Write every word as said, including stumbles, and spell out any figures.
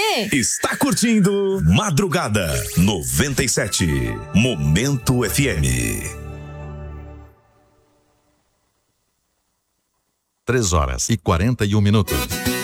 você. Está curtindo Madrugada noventa e sete, Momento F M. Três horas e quarenta e um minutos.